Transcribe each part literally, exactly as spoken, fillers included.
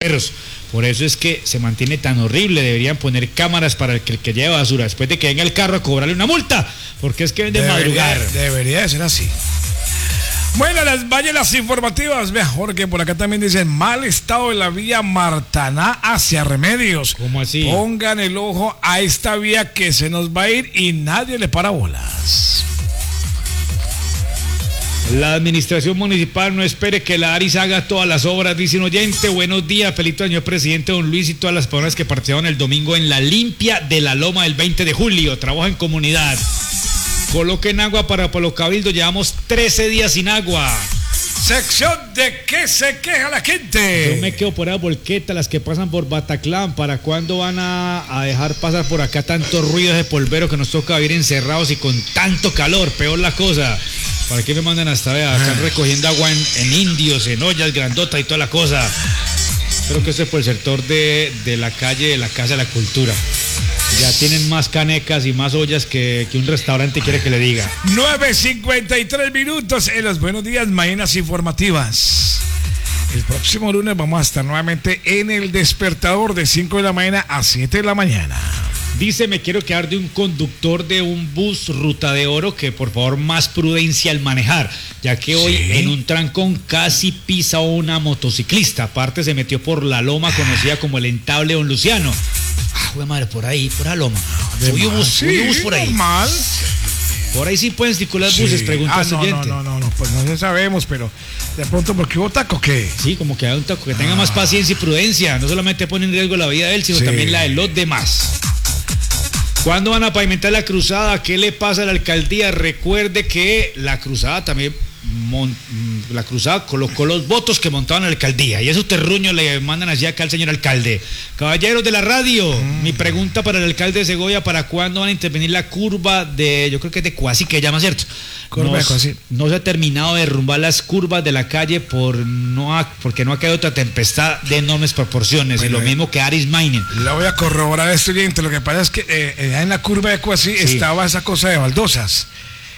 basureros. Por eso es que se mantiene tan horrible. Deberían poner cámaras para el que, el que lleve basura, después de que venga el carro a cobrarle una multa, porque es que venden madrugar. Debería de ser así. Bueno, las mañanas informativas, mejor que por acá también dicen mal estado de la vía Martaná hacia Remedios. ¿Cómo así? Pongan el ojo a esta vía que se nos va a ir y nadie le para bolas. La administración municipal no espere que la ARIS haga todas las obras, dice un oyente. Buenos días, feliz año, presidente don Luis y todas las personas que participaron el domingo en la limpia de la loma del veinte de julio. Trabajo en comunidad. Coloquen agua para Polo Cabildo, llevamos trece días sin agua. Sección de qué se queja la gente. Yo me quedo por ahí volqueta, las que pasan por Bataclan. ¿Para cuándo van a, a dejar pasar por acá tanto ruido de polvero que nos toca vivir encerrados y con tanto calor? Peor la cosa. ¿Para qué me mandan hasta allá? Están recogiendo agua en, en indios, en ollas grandotas y toda la cosa. Creo que eso es por el sector de, de la calle de la Casa de la Cultura. Ya tienen más canecas y más ollas que, que un restaurante quiere que le diga. nueve cincuenta y tres minutos en los buenos días, mañanas informativas. El próximo lunes vamos a estar nuevamente en el despertador de cinco de la mañana a siete de la mañana. Dice, me quiero quedar de un conductor de un bus Ruta de Oro que por favor más prudencia al manejar, ya que hoy sí, en un trancón casi pisa una motociclista. Aparte se metió por la loma conocida como el Entable Don Luciano. Ah, güey madre, por ahí, por la loma. Hoy bus, sí, bus por ahí. Mal. Por ahí sí pueden circular sí. buses, pregunta ah, el no, oyente. No, no, no, no, pues no sabemos, pero de pronto, ¿porque hubo taco qué? Sí, como que hay un taco, que tenga ah. más paciencia y prudencia. No solamente pone en riesgo la vida de él, sino sí. también la de los demás. ¿Cuándo van a pavimentar la cruzada? ¿Qué le pasa a la alcaldía? Recuerde que la cruzada también, mon, la cruzada colocó los votos que montaban la alcaldía. Y esos terruños le mandan allá acá al señor alcalde. Caballeros de la radio, mm. mi pregunta para el alcalde de Segovia, ¿para cuándo van a intervenir la curva de, yo creo que es de Cuasi, que llama, ¿cierto? Curva no, de Cuasi. No se ha terminado de derrumbar las curvas de la calle por no ha, porque no ha caído otra tempestad de enormes proporciones. Bueno, y lo eh, mismo que Aris Mining. La voy a corroborar esto, oyente. Lo que pasa es que eh, en la curva de Cuasi sí. estaba esa cosa de baldosas.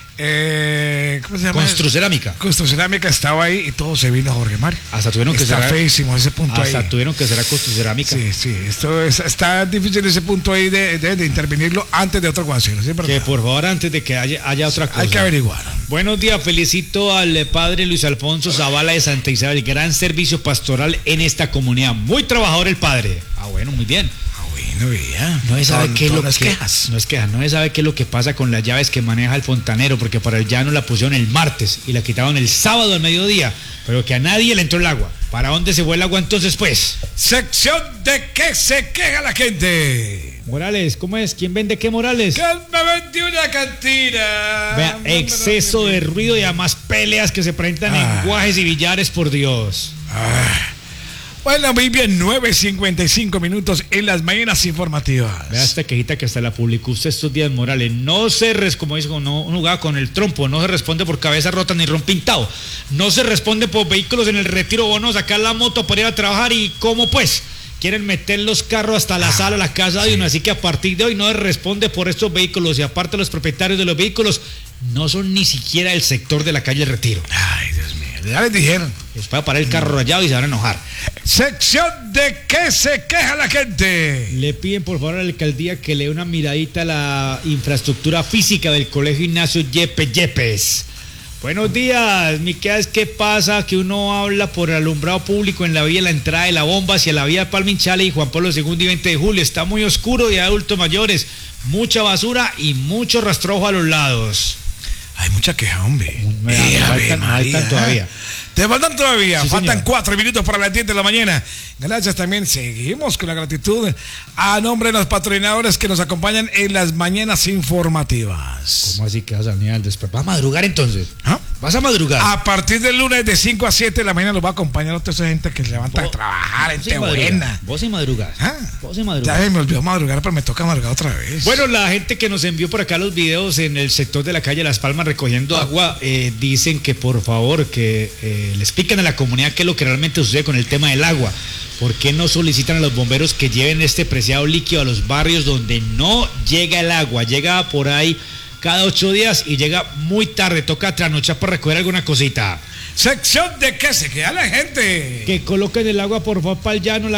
Eh, ¿Cómo se llama? Construcerámica. Construcerámica estaba ahí y todo se vino a Jorge Mario. Hasta tuvieron que está cerrar. feísimo ese punto hasta ahí. Hasta tuvieron que cerrar Construcerámica. Sí, sí. Esto es, está difícil ese punto ahí de, de, de intervenirlo antes de otro aguacero. ¿Sí? Que por favor, antes de que haya, haya otra cosa. Hay que averiguar. Buenos días, felicito al padre Luis Alfonso Zavala de Santa Isabel. Gran servicio pastoral en esta comunidad. Muy trabajador el padre. Ah, bueno, muy bien. No, ya. no se sabe no, qué es lo no es que quejas. no es queja, no se sabe qué es lo que pasa con las llaves que maneja el fontanero, porque para el llano la pusieron el martes y la quitaron el sábado al mediodía, pero que a nadie le entró el agua. ¿Para dónde se fue el agua entonces, pues? Sección de qué se queja la gente. Morales, ¿cómo es? ¿Quién vende qué, Morales? Que me vendió una cantina. Vea, exceso de ruido y además peleas que se presentan ah. en guajes y billares, por Dios. Ah. Bueno, muy bien, nueve cincuenta y cinco minutos en las mañanas informativas. Vea esta quejita que hasta la publicó usted estos días, Morales. No se, res, como dice, no jugaba con el trompo, no se responde por cabeza rota ni ron pintado. No se responde por vehículos en el retiro, bono, sacar la moto para ir a trabajar y cómo pues. Quieren meter los carros hasta la ah, sala, la casa sí. de uno, así que a partir de hoy no se responde por estos vehículos y aparte los propietarios de los vehículos no son ni siquiera el sector de la calle Retiro. Ay, Dios mío. Ya les dijeron. Les va a parar el carro rayado y se van a enojar. Sección de qué se queja la gente. Le piden por favor a la alcaldía que le dé una miradita a la infraestructura física del colegio Ignacio Yepes Yepes. Buenos días, mi queda es qué pasa que uno habla por el alumbrado público en la vía, la entrada de la bomba hacia la vía Palminchale y Juan Pablo segundo y veinte de julio. Está muy oscuro y hay adultos mayores, mucha basura y mucho rastrojo a los lados. Hay mucha queja, hombre. Me da, me faltan, me faltan todavía. Te faltan todavía, sí, faltan señor. cuatro minutos para las diez de la mañana. Gracias también, seguimos con la gratitud a nombre de los patrocinadores que nos acompañan en las mañanas informativas. ¿Cómo así que vas a venir al despertar? ¿Vas a madrugar entonces? ¿Ah? ¿Vas a madrugar? A partir del lunes de cinco a siete de la mañana los va a acompañar a toda esa gente que se levanta a trabajar, gente buena. Vos sí madrugás. ¿Ah? Vos sí madrugás. Ya me olvidó madrugar, pero me toca madrugar otra vez. Bueno, la gente que nos envió por acá los videos en el sector de la calle Las Palmas recogiendo ah. agua, eh, dicen que por favor que eh, le expliquen a la comunidad qué es lo que realmente sucede con el tema del agua. ¿Por qué no solicitan a los bomberos que lleven este preciado líquido a los barrios donde no llega el agua? Llega por ahí cada ocho días y llega muy tarde, toca trasnochar para recoger alguna cosita. Sección de qué se queda la gente. Que coloquen el agua por favor para el llano, la